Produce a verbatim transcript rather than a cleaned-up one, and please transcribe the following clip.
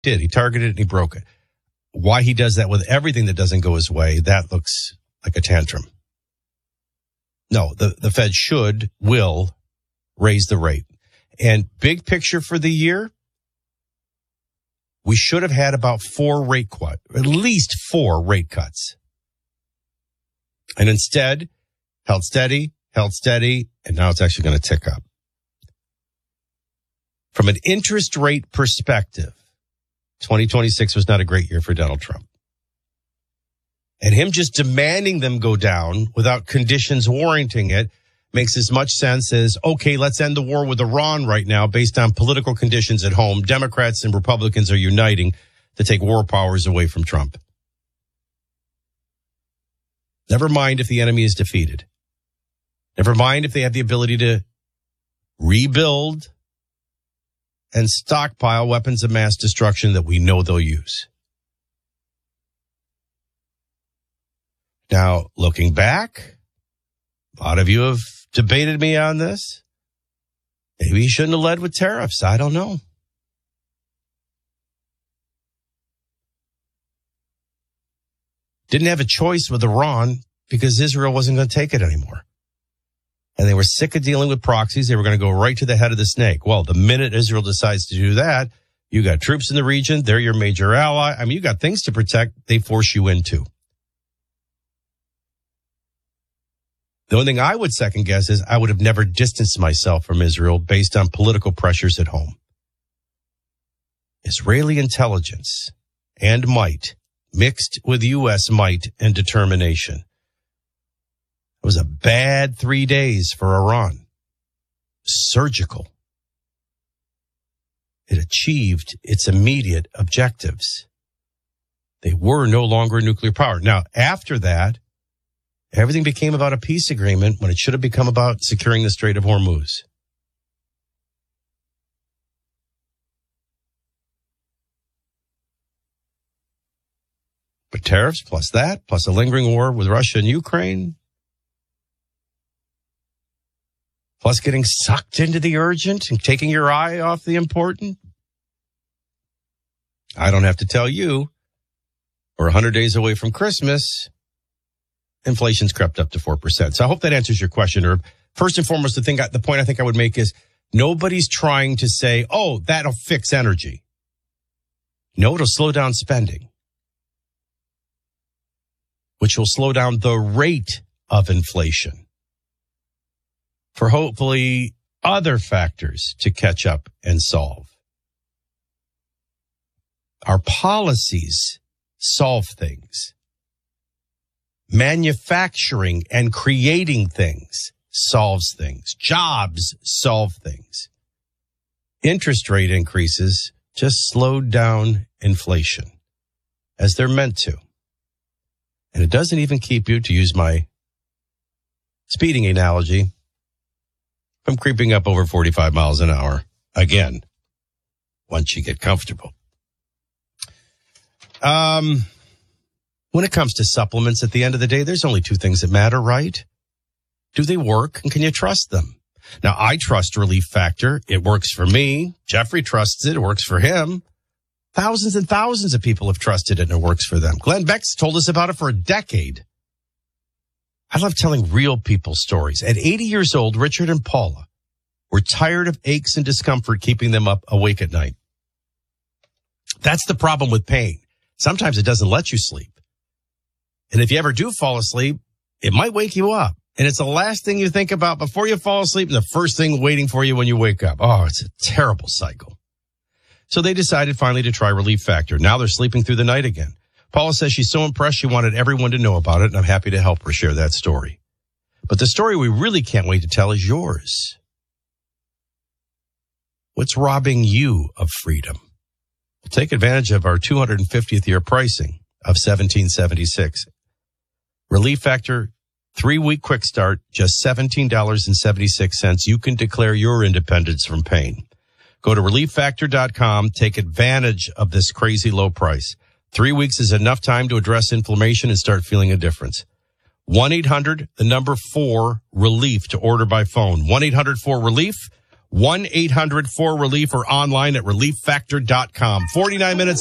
did. He targeted it and he broke it. Why he does that with everything that doesn't go his way, that looks like a tantrum. No, the, the Fed should, will raise the rate. And big picture for the year, we should have had about four rate cuts, at least four rate cuts. And instead, held steady, held steady, and now it's actually going to tick up. From an interest rate perspective, twenty twenty-six was not a great year for Donald Trump. And him just demanding them go down without conditions warranting it makes as much sense as, okay, let's end the war with Iran right now based on political conditions at home. Democrats and Republicans are uniting to take war powers away from Trump. Never mind if the enemy is defeated. Never mind if they have the ability to rebuild and stockpile weapons of mass destruction that we know they'll use. Now, looking back, a lot of you have debated me on this. Maybe he shouldn't have led with tariffs. I don't know. Didn't have a choice with Iran because Israel wasn't going to take it anymore. And they were sick of dealing with proxies. They were going to go right to the head of the snake. Well, the minute Israel decides to do that, you got troops in the region. They're your major ally. I mean, you got things to protect. They force you into. The only thing I would second guess is I would have never distanced myself from Israel based on political pressures at home. Israeli intelligence and might mixed with U S might and determination. It was a bad three days for Iran. Surgical. It achieved its immediate objectives. They were no longer a nuclear power. Now, after that, everything became about a peace agreement when it should have become about securing the Strait of Hormuz. But tariffs plus that, plus a lingering war with Russia and Ukraine, plus getting sucked into the urgent and taking your eye off the important. I don't have to tell you, we're one hundred days away from Christmas. Inflation's crept up to four percent. So I hope that answers your question. Or first and foremost, the thing, the point I think I would make is nobody's trying to say, oh, that'll fix energy. No, it'll slow down spending, which will slow down the rate of inflation for hopefully other factors to catch up and solve. Our policies solve things. Manufacturing and creating things solves things. Jobs solve things. Interest rate increases just slowed down inflation, as they're meant to. And it doesn't even keep you, to use my speeding analogy, from creeping up over forty-five miles an hour again, once you get comfortable. Um, when it comes to supplements, at the end of the day, there's only two things that matter, right? Do they work, and can you trust them? Now, I trust Relief Factor. It works for me. Jeffrey trusts it. It works for him. Thousands and thousands of people have trusted it, and it works for them. Glenn Beck's told us about it for a decade. I love telling real people stories. At eighty years old, Richard and Paula were tired of aches and discomfort keeping them up awake at night. That's the problem with pain. Sometimes it doesn't let you sleep. And if you ever do fall asleep, it might wake you up. And it's the last thing you think about before you fall asleep and the first thing waiting for you when you wake up. Oh, it's a terrible cycle. So they decided finally to try Relief Factor. Now they're sleeping through the night again. Paula says she's so impressed she wanted everyone to know about it, and I'm happy to help her share that story. But the story we really can't wait to tell is yours. What's robbing you of freedom? Well, take advantage of our two hundred fiftieth year pricing of seventeen seventy-six. Relief Factor, three-week quick start, just seventeen dollars and seventy-six cents. You can declare your independence from pain. Go to relief factor dot com. Take advantage of this crazy low price. Three weeks is enough time to address inflammation and start feeling a difference. one eight hundred, the number four, relief to order by phone. one eight hundred four relief, one eight hundred four relief or online at relief factor dot com. forty-nine minutes